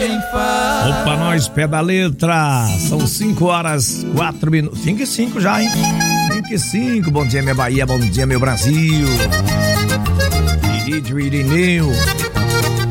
quem faz. Opa, nós, pé da letra. São 5 horas, 4 minutos. 5 e 5 já, hein? 5 e 5. Bom dia, minha Bahia. Bom dia, meu Brasil. Irineu.